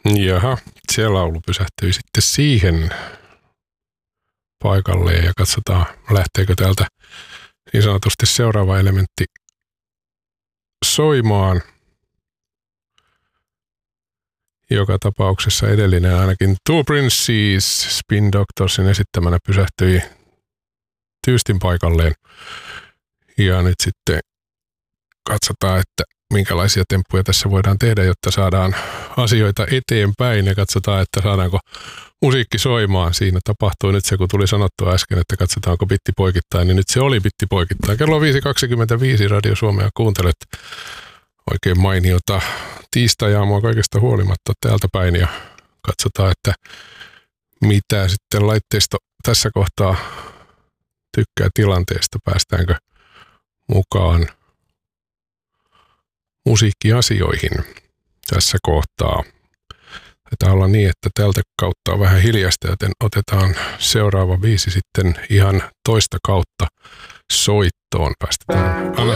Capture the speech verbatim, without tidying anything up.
Jaha, se laulu pysähtyi sitten siihen paikalleen ja katsotaan, lähteekö täältä niin sanotusti seuraava elementti soimaan. Joka tapauksessa edellinen ainakin Two Princes Spin Doctorsin esittämänä pysähtyi tyystin paikalleen. Ja nyt sitten katsotaan, että minkälaisia temppuja tässä voidaan tehdä, jotta saadaan asioita eteenpäin ja katsotaan, että saadaanko musiikki soimaan. Siinä tapahtui nyt se, kun tuli sanottua äsken, että katsotaanko bitti poikittain, niin nyt se oli bitti poikittain. Kello viisi kaksikymmentäviisi Radio Suomea kuuntelet oikein mainiota tiistai-aamua kaikesta huolimatta täältä päin ja katsotaan, että mitä sitten laitteisto tässä kohtaa tykkää tilanteesta, päästäänkö mukaan musiikkiasioihin tässä kohtaa. Taitaa olla niin, että tältä kautta on vähän hiljasta, joten otetaan seuraava biisi sitten ihan toista kautta soittoon. Päästetään Anna